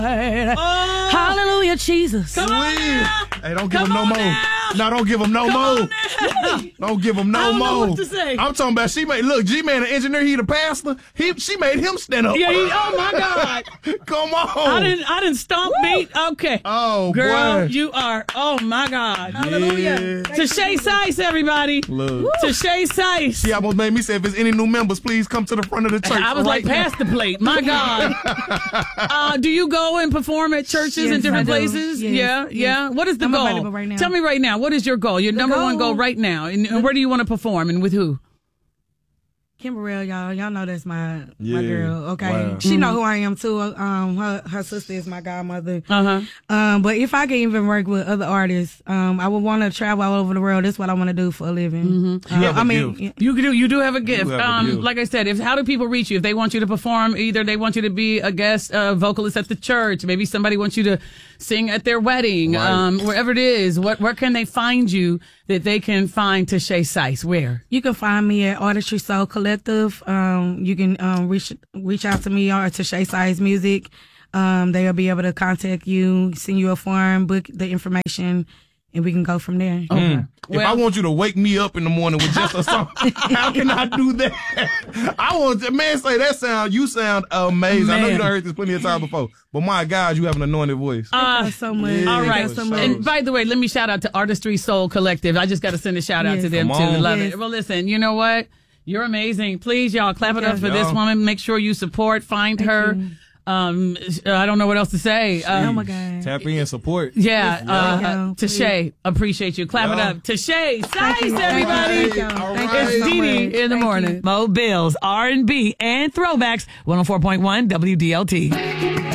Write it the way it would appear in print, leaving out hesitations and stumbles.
Hallelujah, Jesus. Come on now. Hey, don't give him no more. No, don't give him no more. Don't give him no more. I don't know what to say. I'm talking about G-Man, the engineer, he the pastor. She made him stand up. Yeah, oh my God. Come on. I didn't stomp beat. Okay. Oh, girl, boy. you are. Oh my God. Hallelujah. Tashay Sice, everybody. Look. Tashay Sice. She almost made me say, if there's any new members, please come to the front of the church. I was like, pass the plate. My God. Do you go and perform at churches in different places? Yes. Yeah. What is the I'm goal? available right now. Tell me right now. What is your goal? Your number one goal right now. And where do you want to perform and with who? Kimberell, y'all know that's my girl. Okay, Wow. she know who I am too. Her sister is my godmother. Uh-huh. But if I can even work with other artists, I would want to travel all over the world. That's what I want to do for a living. You do have a gift. have a gift. Like I said, how do people reach you if they want you to perform? Either they want you to be a guest vocalist at the church, maybe somebody wants you to sing at their wedding, wherever it is. Where can they find you that they can find Tashay Sice? Where? You can find me at Artistry Soul Collective. You can reach out to me or Tashay Sice Music. They'll be able to contact you, send you a form, book the information, and we can go from there. Okay. If I want you to wake me up in the morning with just a song, how can I do that? I want to, you sound amazing. I know you done heard this plenty of times before, but my God, you have an anointed voice. Thank you so much. All right. So much. And by the way, let me shout out to Artistry Soul Collective. I just got to send a shout out to them Come too. on. Love Yes. it. Well, listen, you know what? You're amazing. Please, y'all, clap it up for this y'all. woman. Make sure you support, find her. you. I don't know what else to say. Oh my God. Tap in, support. Yeah, Tashay, appreciate you. Clap it up. Tashay Sice, everybody. Thank you. All Thank right. you It's so Dee much. in the Thank morning. you. Mo Bills, R&B, and throwbacks. 104.1 WDLT.